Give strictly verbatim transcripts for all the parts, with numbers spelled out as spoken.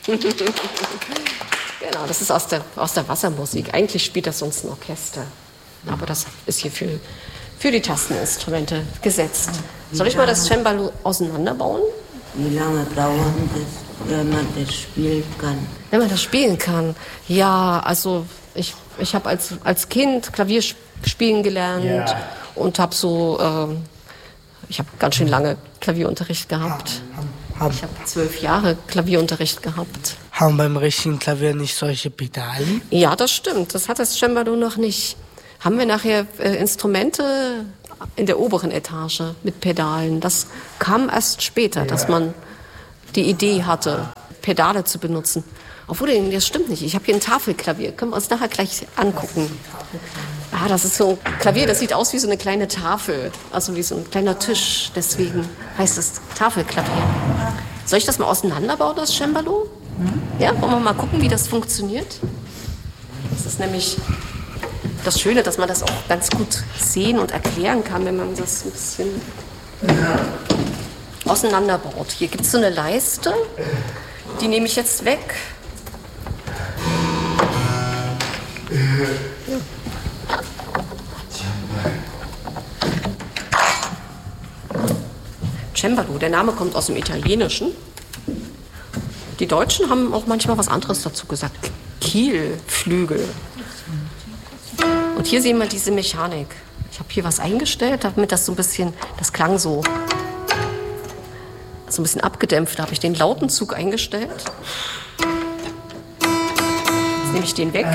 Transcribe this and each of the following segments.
Genau, das ist aus der, aus der Wassermusik. Eigentlich spielt das sonst ein Orchester. Aber das ist hier für, für die Tasteninstrumente gesetzt. Soll ich mal das Cembalo auseinanderbauen? Wie lange dauert das, wenn man das spielen kann? Wenn man das spielen kann? Ja, also ich, ich habe als, als Kind Klavier spielen gelernt ja. und habe so, äh, ich habe ganz schön lange Klavierunterricht gehabt. Ich habe zwölf Jahre Klavierunterricht gehabt. Haben beim richtigen Klavier nicht solche Pedalen? Ja, das stimmt. Das hat das Cembalo noch nicht. Haben wir nachher äh, Instrumente in der oberen Etage mit Pedalen. Das kam erst später, ja. dass man die Idee hatte, Pedale zu benutzen. Obwohl, das stimmt nicht. Ich habe hier ein Tafelklavier. Können wir uns nachher gleich angucken. Ah, das ist so ein Klavier, das sieht aus wie so eine kleine Tafel. Also wie so ein kleiner Tisch. Deswegen heißt es Tafelklavier. Soll ich das mal auseinanderbauen, das Cembalo? Mhm. Ja, wollen wir mal gucken, wie das funktioniert? Das ist nämlich das Schöne, dass man das auch ganz gut sehen und erklären kann, wenn man das ein bisschen auseinanderbaut. Hier gibt es so eine Leiste, die nehme ich jetzt weg. Ja. Cembalo, der Name kommt aus dem Italienischen. Die Deutschen haben auch manchmal was anderes dazu gesagt. Kielflügel. Und hier sehen wir diese Mechanik. Ich habe hier was eingestellt, damit das so ein bisschen, das klang so, so ein bisschen abgedämpft. Da habe ich den Lautenzug eingestellt. Jetzt nehme ich den weg.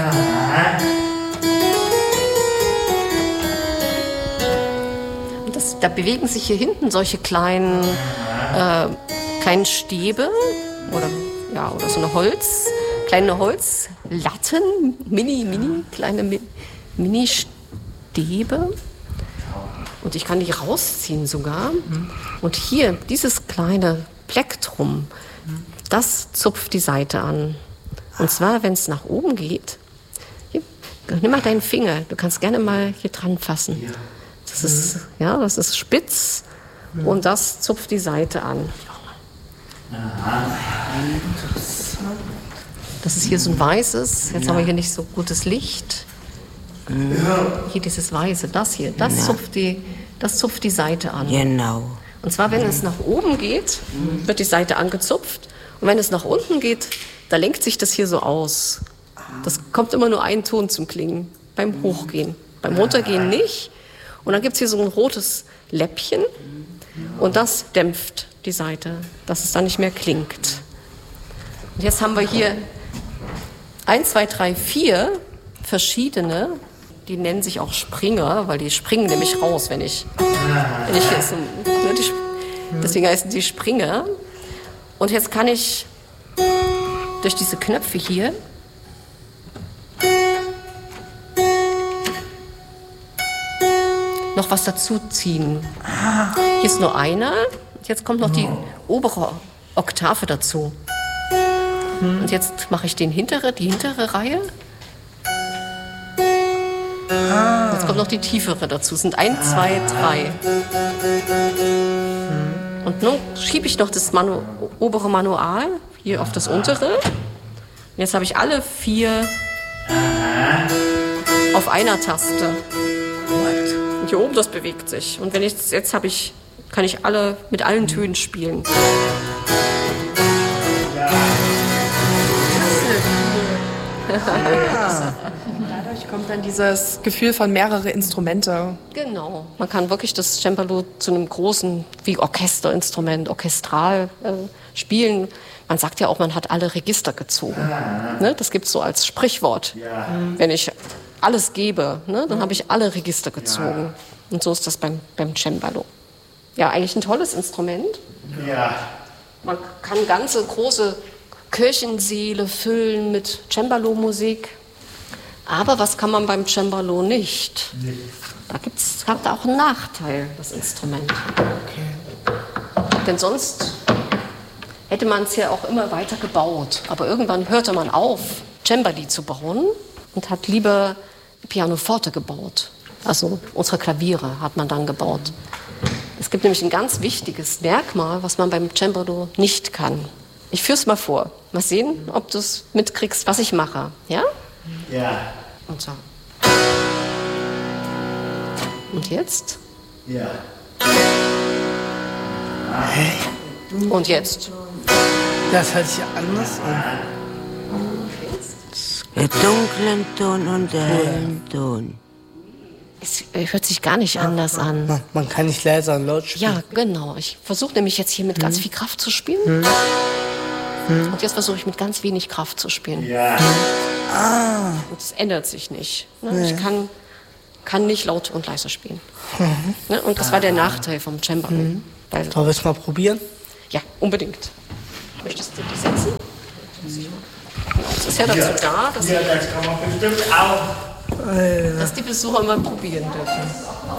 Und das, da bewegen sich hier hinten solche kleinen, äh, kleinen Stäbe oder, ja, oder so eine Holz, kleine Holzlatten, mini, mini, kleine Mi- Mini-Stäbe. Und ich kann die rausziehen sogar. Und hier, dieses kleine Plektrum, das zupft die Saite an. Und zwar, wenn es nach oben geht, hier, nimm mal deinen Finger, du kannst gerne mal hier dran fassen. Das ist, ja, das ist spitz und das zupft die Saite an. Das ist hier so ein weißes, jetzt haben wir hier nicht so gutes Licht. Hier dieses Weiße, das hier, das ja. zupft die, das zupft die Saite an. Genau. Und zwar, wenn es nach oben geht, wird die Saite angezupft. Und wenn es nach unten geht, da lenkt sich das hier so aus. Das kommt immer nur ein Ton zum Klingen, beim Hochgehen. Beim Runtergehen nicht. Und dann gibt es hier so ein rotes Läppchen und das dämpft die Saite, dass es dann nicht mehr klingt. Und jetzt haben wir hier eins, zwei, drei, vier verschiedene. Die nennen sich auch Springer, weil die springen nämlich raus, wenn ich, wenn ich jetzt, ne, die, deswegen heißen die Springer. Und jetzt kann ich durch diese Knöpfe hier noch was dazu ziehen. Hier ist nur einer, jetzt kommt noch die obere Oktave dazu. Und jetzt mache ich den hintere, die hintere Reihe. Jetzt kommt noch die tiefere dazu. Es sind eins, zwei, drei. Und nun schiebe ich noch das Manu- obere Manual hier auf das untere. Und jetzt habe ich alle vier auf einer Taste. Und hier oben, das bewegt sich. Und wenn ich jetzt habe ich, kann ich alle mit allen Tönen spielen. Ah. Dadurch kommt dann dieses Gefühl von mehrere Instrumente. Genau. Man kann wirklich das Cembalo zu einem großen, wie Orchesterinstrument, orchestral äh, spielen. Man sagt ja auch, man hat alle Register gezogen. Ne? Das gibt es so als Sprichwort. Ja. Wenn ich alles gebe, ne, dann habe ich alle Register gezogen. Ja. Und so ist das beim, beim Cembalo. Ja, eigentlich ein tolles Instrument. Ja. Man kann ganze große Kirchensäle füllen mit Cembalo-Musik. Aber was kann man beim Cembalo nicht? Nee. Da gibt's, hat auch einen Nachteil, das Instrument. Okay. Denn sonst hätte man es ja auch immer weiter gebaut. Aber irgendwann hörte man auf, Cembali zu bauen und hat lieber Pianoforte gebaut. Also unsere Klaviere hat man dann gebaut. Es gibt nämlich ein ganz wichtiges Merkmal, was man beim Cembalo nicht kann. Ich führe es mal vor. Mal sehen, ob du es mitkriegst, was ich mache. Ja? Ja. Und so. Und jetzt? Ja. Und jetzt? Das hört sich anders an. Der dunklen Ton und der hellen Ton. Es hört sich gar nicht anders an. Man, man kann nicht leiser und laut spielen. Ja, genau. Ich versuche nämlich jetzt hier mit ganz viel Kraft zu spielen. Und jetzt versuche ich mit ganz wenig Kraft zu spielen. Ja. Und es ändert sich nicht. Ne? Ich kann, kann nicht laut und leise spielen. Ne? Und das war der Nachteil vom Cembalo. Weil, Sollen wir es mal probieren? ja, unbedingt. Möchtest du dich setzen? Genau, es ist ja dazu da, dass, Ja, das kann man bestimmt auch. dass die Besucher mal probieren dürfen.